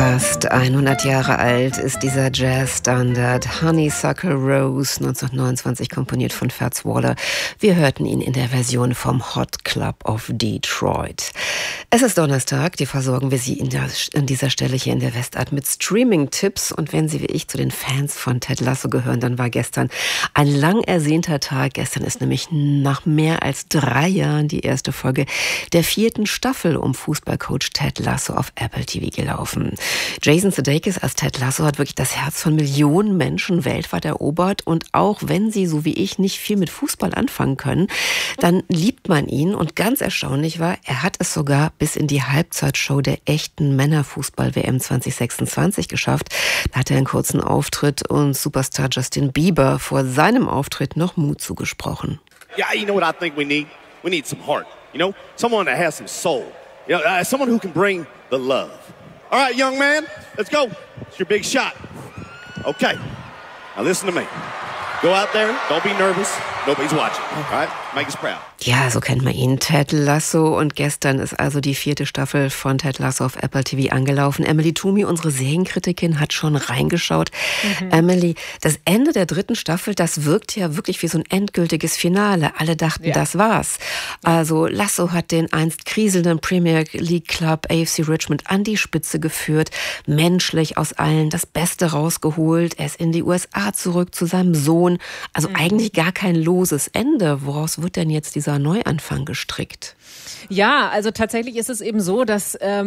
Fast 100 Jahre alt ist dieser Jazz-Standard Honeysuckle Rose, 1929 komponiert von Fats Waller. Wir hörten ihn in der Version vom Hot Club of Detroit. Es ist Donnerstag, die versorgen wir Sie an dieser Stelle hier in der Westart mit Streaming-Tipps. Und wenn Sie wie ich zu den Fans von Ted Lasso gehören, dann war gestern ein lang ersehnter Tag. Gestern ist nämlich nach mehr als 3 Jahren die erste Folge der 4. Staffel um Fußballcoach Ted Lasso auf Apple TV gelaufen. Jason Sudeikis als Ted Lasso hat wirklich das Herz von Millionen Menschen weltweit erobert. Und auch wenn Sie, so wie ich, nicht viel mit Fußball anfangen können, dann liebt man ihn. Und ganz erstaunlich war, er hat es sogar bis in die Halbzeitshow der echten Männerfußball-WM 2026 geschafft. Da hat er einen kurzen Auftritt und Superstar Justin Bieber vor seinem Auftritt noch Mut zugesprochen. Yeah, you know what I think we need? We need some heart. You know, someone that has some soul. You know, someone who can bring the love. All right, young man, let's go. It's your big shot. Okay, now listen to me. Go out there, don't be nervous. Nobody's watching, all right? Make us proud. Ja, so kennt man ihn, Ted Lasso. Und gestern ist also die 4. Staffel von Ted Lasso auf Apple TV angelaufen. Emily Toomey, unsere Serienkritikin, hat schon reingeschaut. Emily, das Ende der 3. Staffel, das wirkt ja wirklich wie so ein endgültiges Finale. Alle dachten, das war's. Also Lasso hat den einst kriselnden Premier League Club AFC Richmond an die Spitze geführt, menschlich aus allen das Beste rausgeholt. Er ist in die USA zurück zu seinem Sohn. Also eigentlich gar kein loses Ende. Woraus wird denn jetzt dieser Neuanfang gestrickt? Ja, also tatsächlich ist es eben so, dass er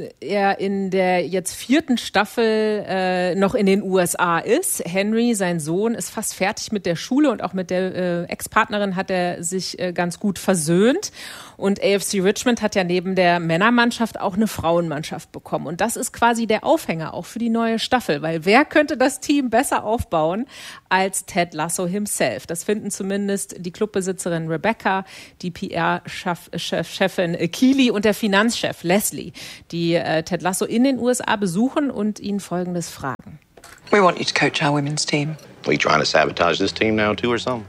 in der jetzt 4. Staffel noch in den USA ist. Henry, sein Sohn, ist fast fertig mit der Schule und auch mit der Ex-Partnerin hat er sich ganz gut versöhnt. Und AFC Richmond hat ja neben der Männermannschaft auch eine Frauenmannschaft bekommen. Und das ist quasi der Aufhänger auch für die neue Staffel. Weil wer könnte das Team besser aufbauen als Ted Lasso himself? Das finden zumindest die Clubbesitzerin Rebecca, die PR-Chefin Keely und der Finanzchef Leslie, die Ted Lasso in den USA besuchen und ihn Folgendes fragen. We want you to coach our women's team. Are you trying to sabotage this team now too or something?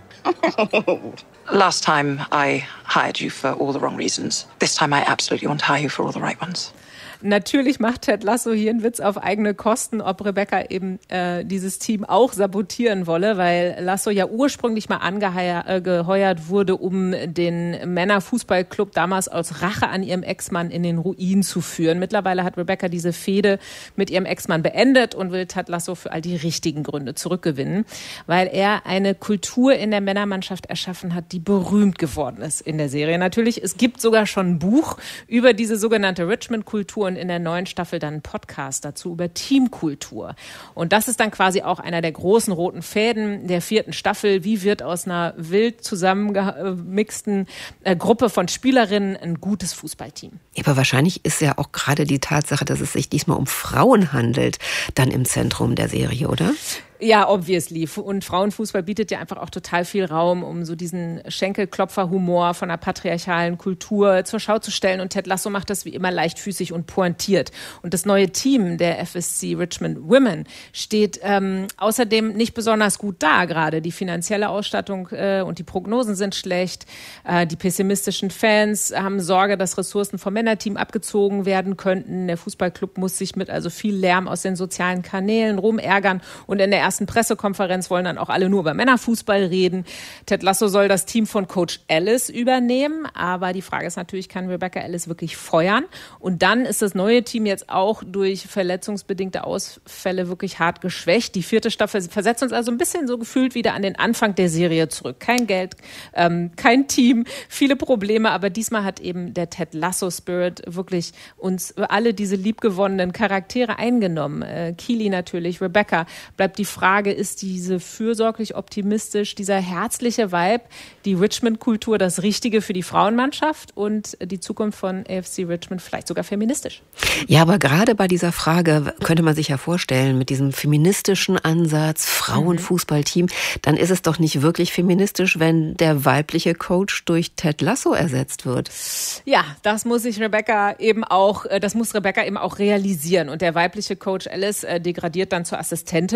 Last time I hired you for all the wrong reasons. This time I absolutely want to hire you for all the right ones. Natürlich macht Ted Lasso hier einen Witz auf eigene Kosten, ob Rebecca eben dieses Team auch sabotieren wolle, weil Lasso ja ursprünglich mal angeheuert wurde, um den Männerfußballclub damals aus Rache an ihrem Ex-Mann in den Ruin zu führen. Mittlerweile hat Rebecca diese Fehde mit ihrem Ex-Mann beendet und will Ted Lasso für all die richtigen Gründe zurückgewinnen, weil er eine Kultur in der Männermannschaft erschaffen hat, die berühmt geworden ist in der Serie. Natürlich, es gibt sogar schon ein Buch über diese sogenannte Richmond-Kultur und in der neuen Staffel dann einen Podcast dazu über Teamkultur. Und das ist dann quasi auch einer der großen roten Fäden der 4. Staffel. Wie wird aus einer wild zusammengemixten Gruppe von Spielerinnen ein gutes Fußballteam? Aber wahrscheinlich ist ja auch gerade die Tatsache, dass es sich diesmal um Frauen handelt, dann im Zentrum der Serie, oder? Ja, obviously. Und Frauenfußball bietet ja einfach auch total viel Raum, um so diesen Schenkelklopfer-Humor von einer patriarchalen Kultur zur Schau zu stellen. Und Ted Lasso macht das wie immer leichtfüßig und pointiert. Und das neue Team der FSC Richmond Women steht außerdem nicht besonders gut da gerade. Die finanzielle Ausstattung und die Prognosen sind schlecht. Die pessimistischen Fans haben Sorge, dass Ressourcen vom Männerteam abgezogen werden könnten. Der Fußballclub muss sich mit also viel Lärm aus den sozialen Kanälen rumärgern. Und in der ersten Pressekonferenz wollen dann auch alle nur über Männerfußball reden. Ted Lasso soll das Team von Coach Ellis übernehmen, aber die Frage ist natürlich, kann Rebecca Ellis wirklich feuern? Und dann ist das neue Team jetzt auch durch verletzungsbedingte Ausfälle wirklich hart geschwächt. Die 4. Staffel versetzt uns also ein bisschen so gefühlt wieder an den Anfang der Serie zurück. Kein Geld, kein Team, viele Probleme, aber diesmal hat eben der Ted Lasso Spirit wirklich uns alle diese liebgewonnenen Charaktere eingenommen. Keely natürlich, Rebecca. Bleibt die Frage, ist diese fürsorglich optimistisch, dieser herzliche Vibe, die Richmond-Kultur das Richtige für die Frauenmannschaft und die Zukunft von AFC Richmond vielleicht sogar feministisch? Ja, aber gerade bei dieser Frage könnte man sich ja vorstellen, mit diesem feministischen Ansatz, Frauenfußballteam, dann ist es doch nicht wirklich feministisch, wenn der weibliche Coach durch Ted Lasso ersetzt wird. Ja, das muss Rebecca eben auch realisieren. Und der weibliche Coach Ellis degradiert dann zur Assistentin von Ted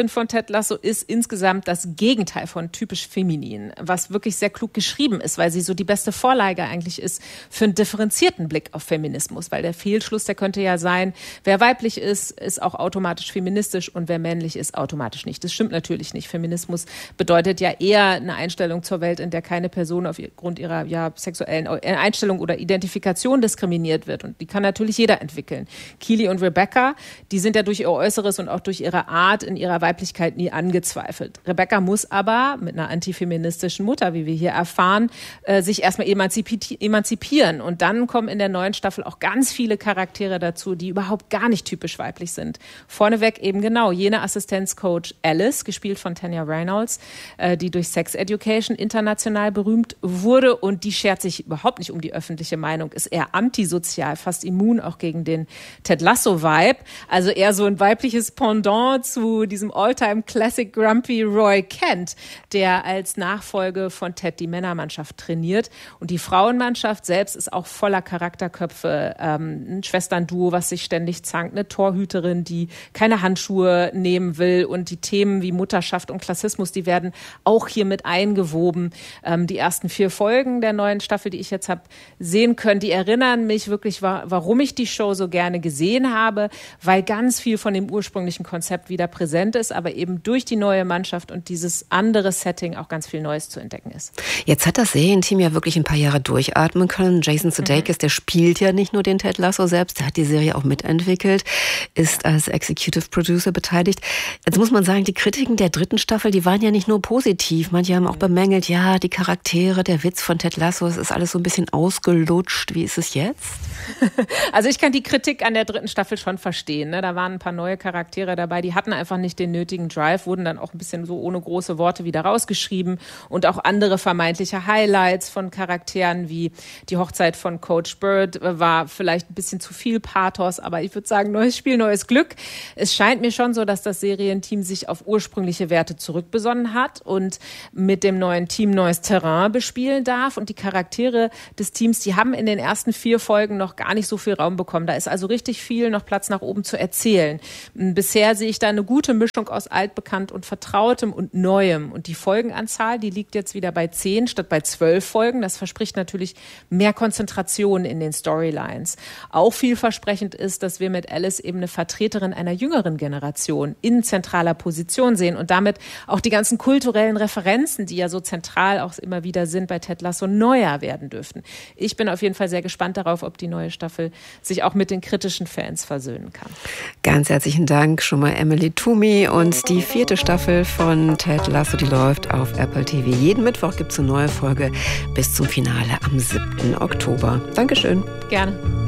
Ted Lasso ist insgesamt das Gegenteil von typisch feminin, was wirklich sehr klug geschrieben ist, weil sie so die beste Vorlage eigentlich ist für einen differenzierten Blick auf Feminismus, weil der Fehlschluss, der könnte ja sein, wer weiblich ist auch automatisch feministisch und wer männlich ist, automatisch nicht. Das stimmt natürlich nicht. Feminismus bedeutet ja eher eine Einstellung zur Welt, in der keine Person aufgrund ihrer sexuellen Einstellung oder Identifikation diskriminiert wird. Und die kann natürlich jeder entwickeln. Keely und Rebecca, die sind ja durch ihr Äußeres und auch durch ihre Art in ihrer Weiblichkeit nie angezweifelt. Rebecca muss aber mit einer antifeministischen Mutter, wie wir hier erfahren, sich erstmal emanzipieren. Und dann kommen in der neuen Staffel auch ganz viele Charaktere dazu, die überhaupt gar nicht typisch weiblich sind. Vorneweg eben genau jene Assistenzcoach Alice, gespielt von Tanya Reynolds, die durch Sex Education international berühmt wurde, und die schert sich überhaupt nicht um die öffentliche Meinung, ist eher antisozial, fast immun auch gegen den Ted Lasso-Vibe. Also eher so ein weibliches Pendant zu diesem All-Time-Classic Grumpy Roy Kent, der als Nachfolge von Ted die Männermannschaft trainiert. Und die Frauenmannschaft selbst ist auch voller Charakterköpfe. Ein Schwesternduo, was sich ständig zankt, eine Torhüterin, die keine Handschuhe nehmen will, und die Themen wie Mutterschaft und Klassismus, die werden auch hier mit eingewoben. Die ersten 4 Folgen der neuen Staffel, die ich jetzt habe sehen können, die erinnern mich wirklich, warum ich die Show so gerne gesehen habe, weil ganz viel von dem ursprünglichen Konzept wieder präsent ist, aber eben durch die neue Mannschaft und dieses andere Setting auch ganz viel Neues zu entdecken ist. Jetzt hat das Serienteam ja wirklich ein paar Jahre durchatmen können. Jason Sudeikis, der spielt ja nicht nur den Ted Lasso selbst, der hat die Serie auch mitentwickelt, ist als Executive Producer beteiligt. Jetzt muss man sagen, die Kritiken der 3. Staffel, die waren ja nicht nur positiv. Manche haben auch bemängelt, ja, die Charaktere, der Witz von Ted Lasso, es ist alles so ein bisschen ausgelutscht. Wie ist es jetzt? Also ich kann die Kritik an der 3. Staffel schon verstehen. Ne? Da waren ein paar neue Charaktere dabei, die hatten einfach nicht den nötigen Drive, wurden dann auch ein bisschen so ohne große Worte wieder rausgeschrieben. Und auch andere vermeintliche Highlights von Charakteren wie die Hochzeit von Coach Bird war vielleicht ein bisschen zu viel Pathos, aber ich würde sagen, neues Spiel, neues Glück. Es scheint mir schon so, dass das Serienteam sich auf ursprüngliche Werte zurückbesonnen hat und mit dem neuen Team neues Terrain bespielen darf. Und die Charaktere des Teams, die haben in den ersten 4 Folgen noch gar nicht so viel Raum bekommen. Da ist also richtig viel noch Platz nach oben zu erzählen. Bisher sehe ich da eine gute Mischung aus altbekannt und Vertrautem und Neuem. Und die Folgenanzahl, die liegt jetzt wieder bei 10 statt bei 12 Folgen. Das verspricht natürlich mehr Konzentration in den Storylines. Auch vielversprechend ist, dass wir mit Alice eben eine Vertreterin einer jüngeren Generation in zentraler Position sehen und damit auch die ganzen kulturellen Referenzen, die ja so zentral auch immer wieder sind bei Ted Lasso, neuer werden dürften. Ich bin auf jeden Fall sehr gespannt darauf, ob die neue Staffel sich auch mit den kritischen Fans versöhnen kann. Ganz herzlichen Dank schon mal Emily Toomey, und die 4. Staffel von Ted Lasso, die läuft auf Apple TV. Jeden Mittwoch gibt es eine neue Folge bis zum Finale am 7. Oktober. Dankeschön. Gerne.